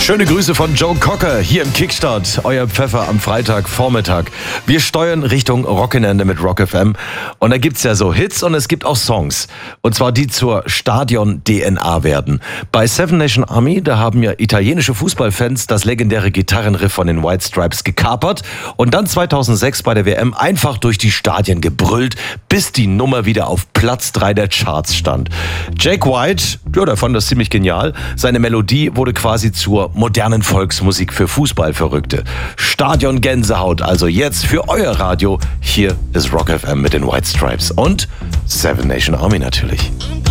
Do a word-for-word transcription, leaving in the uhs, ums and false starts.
Schöne Grüße von Joe Cocker hier im Kickstart, euer Pfeffer am Freitagvormittag. Wir steuern Richtung Rockenende mit Rock F M und da gibt's ja so Hits und es gibt auch Songs. Und zwar die zur Stadion-D N A werden. Bei Seven Nation Army, da haben ja italienische Fußballfans das legendäre Gitarrenriff von den White Stripes gekapert und dann zweitausendsechs bei der W M einfach durch die Stadien gebrüllt, bis die Nummer wieder auf Platz drei der Charts stand. Jack White, ja, der fand das ziemlich genial. Seine Melodie wurde quasi zur modernen Volksmusik für Fußballverrückte. Stadion-Gänsehaut, also jetzt für euer Radio. Hier ist Rock F M mit den White Stripes und Seven Nation Army natürlich.